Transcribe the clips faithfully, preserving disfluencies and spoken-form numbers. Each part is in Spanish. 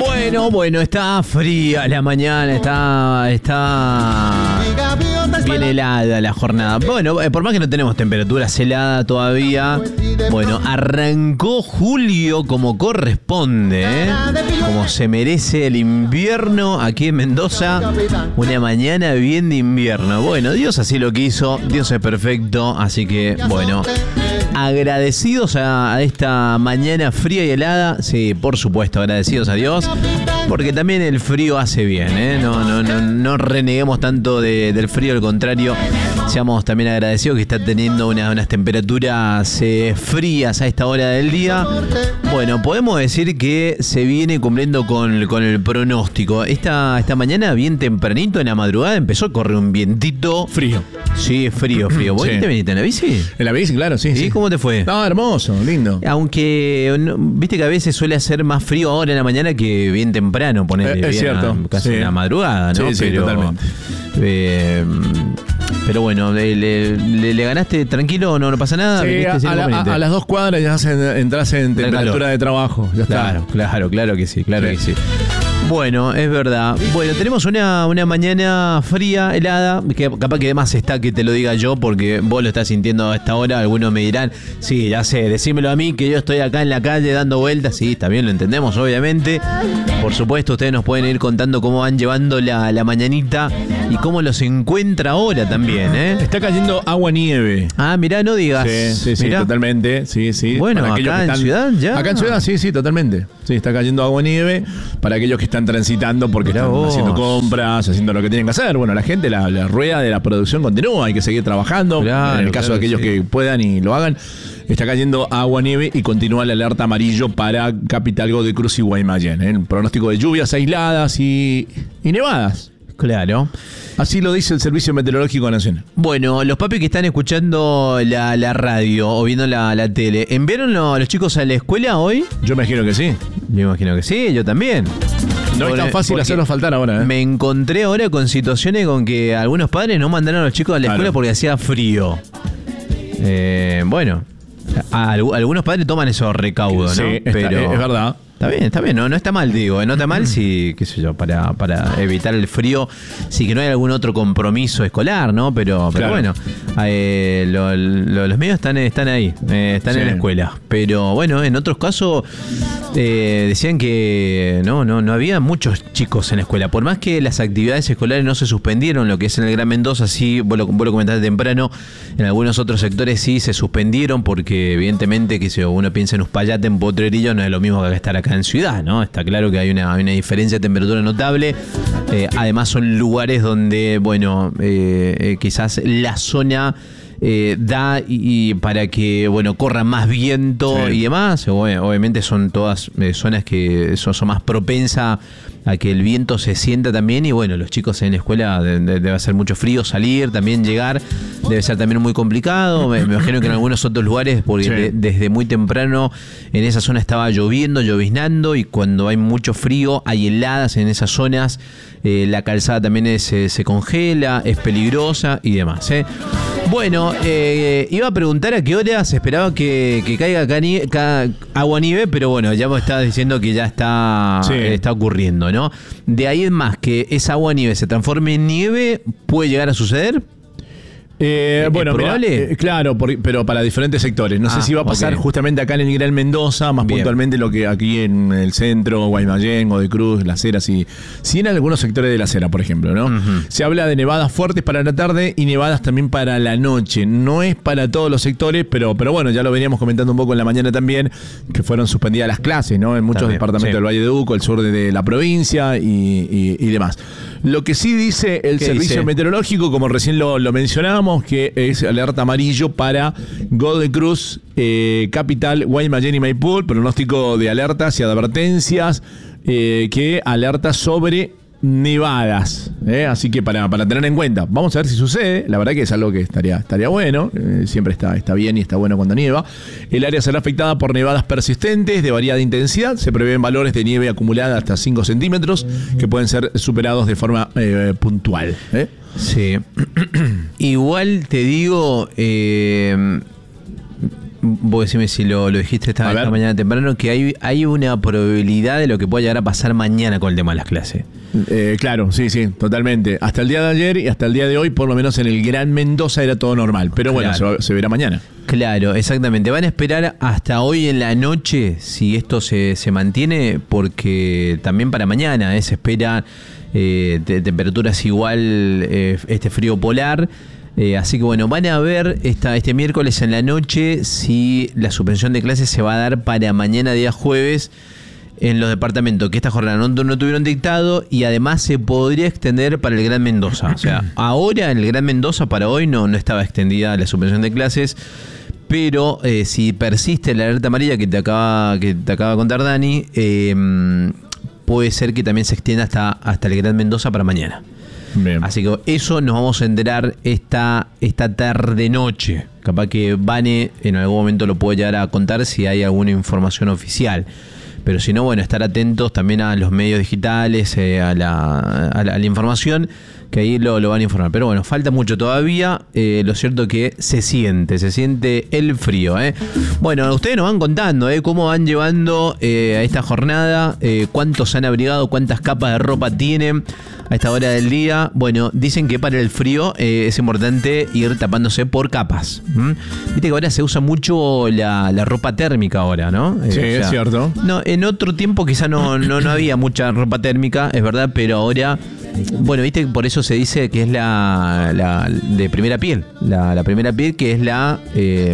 Bueno, bueno, está fría la mañana, está, está bien helada la jornada. Bueno, por más que no tenemos temperaturas heladas todavía, bueno, arrancó julio como corresponde, ¿eh? Como se merece el invierno aquí en Mendoza, una mañana bien de invierno. Bueno, Dios así lo quiso, Dios es perfecto, así que, bueno, agradecidos a, a esta mañana fría y helada, sí, por supuesto, agradecidos a Dios, porque también el frío hace bien, ¿eh? No, no, no, no reneguemos tanto de, del frío, al contrario, seamos también agradecidos que está teniendo una, unas temperaturas eh, frías a esta hora del día. Bueno, podemos decir que se viene cumpliendo con, con el pronóstico. Esta, esta mañana, bien tempranito, en la madrugada, empezó a correr un vientito. Frío. Sí, frío, frío. ¿Vos sí. te viniste en la bici? En la bici, claro, sí. ¿Y sí. cómo te fue? No, hermoso, lindo. Aunque, no, viste que a veces suele hacer más frío ahora en la mañana que bien temprano, ponerle eh, es bien cierto. A, casi sí. en la madrugada, ¿no? Sí, sí, pero, totalmente. Eh, pero bueno, ¿le, le, le ganaste tranquilo? ¿No, no pasa nada? Sí, a, a, la, a, a las dos cuadras ya se, entras en temperatura de trabajo. Ya claro, está. claro, claro que sí, claro sí. que sí. Bueno, es verdad. Bueno, tenemos una, una mañana fría, helada, que capaz que además está que te lo diga yo, porque vos lo estás sintiendo a esta hora. Algunos me dirán, sí, ya sé, decímelo a mí, que yo estoy acá en la calle dando vueltas. Sí, también lo entendemos, obviamente. Por supuesto, ustedes nos pueden ir contando cómo van llevando la, la mañanita y cómo los encuentra ahora también, ¿eh? Está cayendo agua-nieve. Ah, mirá, no digas. Sí, sí, sí, mirá. Totalmente. Sí, sí. Bueno, acá en están, Ciudad ya. Acá en Ciudad, sí, sí, totalmente. Sí, está cayendo agua-nieve para aquellos que están transitando porque mirá están vos. haciendo compras, haciendo lo que tienen que hacer. Bueno, la gente, la, la rueda de la producción continúa, hay que seguir trabajando. Claro, en el caso claro, de aquellos sí. que puedan y lo hagan, está cayendo agua-nieve y continúa la alerta amarillo para Capital, Godoy Cruz y Guaymallén. ¿eh? El pronóstico de lluvias aisladas y, y nevadas. Claro. Así lo dice el Servicio Meteorológico Nacional. Bueno, los papis que están escuchando la, la radio o viendo la, la tele, ¿enviaron a los chicos a la escuela hoy? Yo me imagino que sí. Yo me imagino que sí, yo también. No Por, es tan fácil hacerlos faltar ahora, ¿eh? Me encontré ahora con situaciones con que algunos padres no mandaron a los chicos a la claro. escuela porque hacía frío. Eh, bueno, a, a, algunos padres toman esos recaudos, ¿no? Sí, está, pero es verdad. Está bien, está bien, no, no está mal, digo, no está mal si, qué sé yo, para, para evitar el frío, sí que no hay algún otro compromiso escolar, ¿no? Pero, pero claro. bueno, eh, lo, lo, los medios están, están ahí, eh, están sí. en la escuela. Pero bueno, en otros casos eh, decían que no, no, no había muchos chicos en la escuela. Por más que las actividades escolares no se suspendieron, lo que es en el Gran Mendoza, sí, vos lo, vos lo comentaste temprano, en algunos otros sectores sí se suspendieron porque evidentemente, que si uno piensa en Uspallata, en Potrerillo, no es lo mismo que estar acá en ciudad, ¿no? Está claro que hay una, hay una diferencia de temperatura notable. Eh, además son lugares donde, bueno, eh, eh, quizás la zona eh, da y, y para que, bueno, corra más viento sí. y demás. Bueno, obviamente son todas eh, zonas que son, son más propensas a que el viento se sienta también y bueno, los chicos en la escuela de, de, debe hacer mucho frío, salir, también llegar, debe ser también muy complicado. Me, me imagino que en algunos otros lugares, porque sí. de, desde muy temprano en esa zona estaba lloviendo, lloviznando y cuando hay mucho frío, hay heladas en esas zonas, eh, la calzada también es, se, se congela, es peligrosa y demás, ¿eh? Bueno, eh, iba a preguntar a qué hora se esperaba que, que caiga acá nie, ca, agua nieve, pero bueno, ya me estabas diciendo que ya está, sí. eh, está ocurriendo, ¿no? De ahí en más que esa agua nieve se transforme en nieve, ¿puede llegar a suceder? Eh, bueno, mirá, eh, claro, por, pero para diferentes sectores. No ah, sé si va a pasar okay. justamente acá en el Gran Mendoza, más Bien. puntualmente lo que aquí en el centro, Guaymallén, Godoy Cruz, Las Heras y sí en algunos sectores de La Cera, por ejemplo, ¿no? Uh-huh. Se habla de nevadas fuertes para la tarde y nevadas también para la noche. No es para todos los sectores, pero, pero bueno, ya lo veníamos comentando un poco en la mañana también, que fueron suspendidas las clases, ¿no? En muchos también, departamentos sí. del Valle de Uco, el sur de, de la provincia y, y, y demás. Lo que sí dice el Servicio dice? Meteorológico, como recién lo, lo mencionábamos, que es alerta amarillo para Godoy Cruz, eh, Capital, Guaymallén y Maipú, pronóstico de alertas y advertencias eh, que alerta sobre nevadas, ¿eh? Así que para, para tener en cuenta, vamos a ver si sucede. La verdad que es algo que estaría, estaría bueno, eh, siempre está, está bien y está bueno cuando nieva. El área será afectada por nevadas persistentes de variada intensidad. Se prevén valores de nieve acumulada hasta cinco centímetros que pueden ser superados de forma eh, puntual, ¿eh? Sí. Igual te digo, eh, vos decime si lo, lo dijiste esta, esta mañana temprano, que hay, hay una probabilidad de lo que pueda llegar a pasar mañana con el tema de las clases. Eh, claro, sí, sí, totalmente. Hasta el día de ayer y hasta el día de hoy, por lo menos en el Gran Mendoza era todo normal. Pero bueno, claro. se, se verá mañana. Claro, exactamente. Van a esperar hasta hoy en la noche si esto se, se mantiene, porque también para mañana eh, se espera eh, te, temperaturas igual, eh, este frío polar. Eh, así que bueno, van a ver esta, este miércoles en la noche si la suspensión de clases se va a dar para mañana día jueves en los departamentos que esta jornada no, no tuvieron dictado, y además se podría extender para el Gran Mendoza. O sea, ahora en el Gran Mendoza para hoy no, no estaba extendida la suspensión de clases, pero eh, si persiste la alerta amarilla que te acaba, que te acaba de contar Dani, eh, puede ser que también se extienda hasta, hasta el Gran Mendoza para mañana. Bien. Así que eso nos vamos a enterar esta, esta tarde-noche. Capaz que Vane en algún momento lo puede llegar a contar si hay alguna información oficial. Pero si no, bueno, estar atentos también a los medios digitales, eh, a, la, a, la, a la información, que ahí lo, lo van a informar. Pero bueno, falta mucho todavía. Eh, lo cierto que se siente, se siente el frío. ¿eh? Bueno, ustedes nos van contando ¿eh? cómo van llevando eh, a esta jornada, eh, cuántos han abrigado, cuántas capas de ropa tienen a esta hora del día. Bueno, dicen que para el frío eh, es importante ir tapándose por capas. ¿Mm? Viste que ahora se usa mucho la, la ropa térmica ahora, ¿no? Sí, eh, o sea, es cierto. No, en otro tiempo quizá no, no, no había mucha ropa térmica, es verdad, pero ahora, bueno, viste, por eso se dice que es la, la de primera piel, la, la primera piel que es la, eh,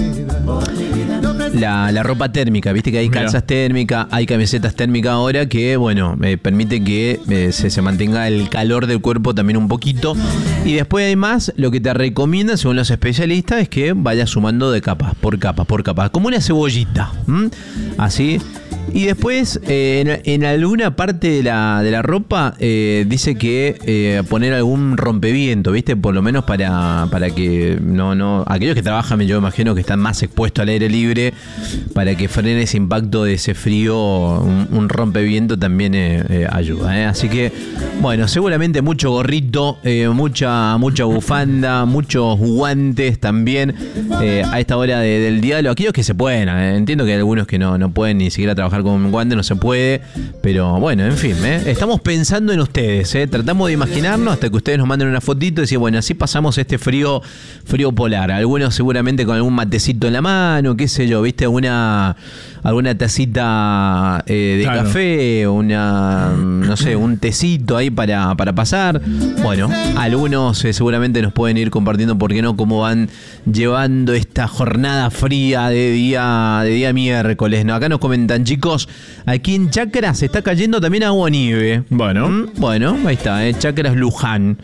la la ropa térmica, viste que hay calzas térmicas, hay camisetas térmicas ahora que, bueno, eh, permite que eh, se, se mantenga el calor del cuerpo también un poquito, y después además lo que te recomiendan, según los especialistas, es que vayas sumando de capas, por capas, por capas, como una cebollita, ¿m? Así. Y después, eh, en, en alguna parte de la, de la ropa, eh, dice que eh, poner algún rompeviento, ¿viste? Por lo menos para, para que no, no. Aquellos que trabajan, yo imagino que están más expuestos al aire libre, para que frene ese impacto de ese frío, un, un rompeviento también eh, eh, ayuda, ¿eh? Así que, bueno, seguramente mucho gorrito, eh, mucha, mucha bufanda, muchos guantes también eh, a esta hora de, del día. Aquellos que se pueden, eh, entiendo que hay algunos que no, no pueden ni siquiera trabajar con guante, no se puede, pero bueno, en fin, ¿eh? Estamos pensando en ustedes, ¿eh? Tratamos de imaginarnos hasta que ustedes nos manden una fotito y decir, bueno, así pasamos este frío frío polar. Algunos seguramente con algún matecito en la mano, qué sé yo, ¿viste? Alguna, alguna tacita eh, de claro. café, una, no sé, un tecito ahí para, para pasar. Bueno, algunos eh, seguramente nos pueden ir compartiendo, ¿por qué no?, cómo van llevando esta jornada fría de día, de día miércoles, ¿no? Acá nos comentan, chicos, aquí en Chacras se está cayendo también agua nieve. Bueno. ¿Mm? Bueno, ahí está, ¿eh? Chacras Luján.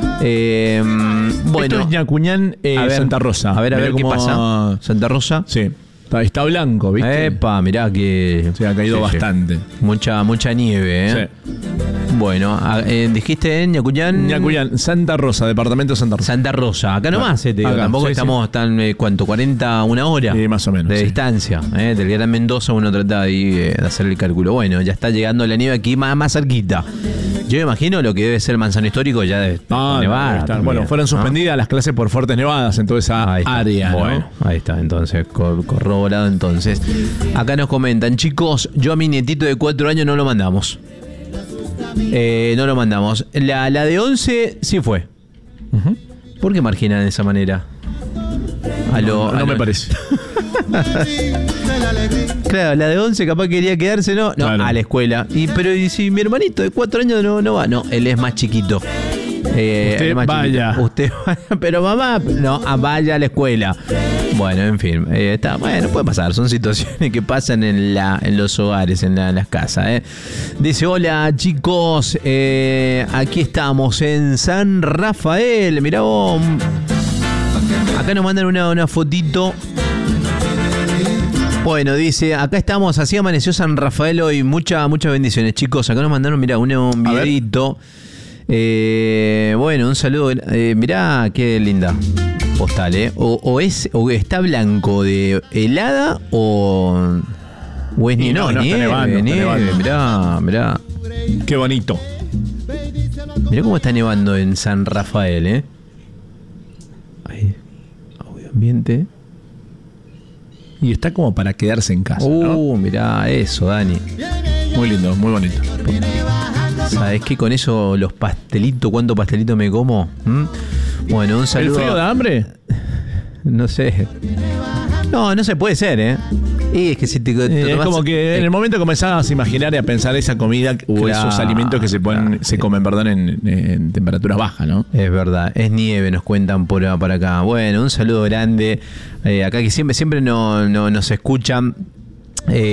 Eh, bueno. Esto es Ñacuñán, eh, a ver, Santa Rosa. A ver, a ver qué pasa. Santa Rosa. Sí. Está, está blanco, ¿viste? Epa, mirá que... Se ha caído sí, bastante. Sí. Mucha, mucha nieve, ¿eh? Sí. Bueno, eh, dijiste en Ñacuñán. Ñacuñán, Santa Rosa, departamento de Santa Rosa. Santa Rosa, acá nomás, eh, te digo, acá, tampoco sí, estamos sí. tan, eh, ¿cuánto? ¿cuarenta, una hora? Sí, más o menos. De sí. distancia, eh, del Gran Mendoza uno trata de, eh, de hacer el cálculo. Bueno, ya está llegando la nieve aquí más, más cerquita. Yo me imagino lo que debe ser Manzano Histórico ya de ah, nevar. También, bueno, fueron suspendidas ¿no? las clases por fuertes nevadas en toda esa área. Bueno, ¿no? Ahí está, entonces, cor- corroborado entonces. Acá nos comentan, chicos, yo a mi nietito de cuatro años no lo mandamos. Eh, no lo mandamos. La, la de once sí fue. Uh-huh. ¿Por qué marginan de esa manera? A lo, no, no, a no lo... me parece. Claro, la de once capaz quería quedarse, ¿no? No, claro. A la escuela. Y pero y si mi hermanito de cuatro años no, no va, no, él es más chiquito. Eh, usted más vaya. Chiquito. Usted vaya, pero mamá, no, vaya a la escuela. Bueno, en fin, eh, está, bueno, puede pasar, son situaciones que pasan en, la, en los hogares, en, la, en las casas. ¿eh? Dice, hola chicos, eh, aquí estamos en San Rafael, mirá vos. Acá nos mandan una, una fotito. Bueno, dice, acá estamos, así amaneció San Rafael hoy, muchas muchas bendiciones, chicos. Acá nos mandaron, mirá, un, un videito. Eh, bueno, un saludo. Eh, mirá qué linda postal, ¿eh? O, o es o está blanco de helada o, o es ni no, no, nieve, está nevando, nieve. Está nevando. Mirá, mirá. Qué bonito. Mirá cómo está nevando en San Rafael, ¿eh? Ahí, audio ambiente. y está como para quedarse en casa. Uh, ¿no? Mirá eso, Dani. Muy lindo, muy bonito. ¿Sabes qué? Con eso, los pastelitos, ¿cuánto pastelito me como? ¿Mm? Bueno, un saludo. ¿El frío da hambre? No sé. No, no se puede ser, ¿eh? Y es que si te, te eh, tomás, es como que en el momento comenzabas a imaginar y a pensar esa comida o claro, esos alimentos que se ponen, claro, se comen, perdón, en, en temperaturas bajas, ¿no? Es verdad, es nieve, nos cuentan por, por acá. Bueno, un saludo grande. Eh, acá que siempre, siempre no, no, nos escuchan. Eh,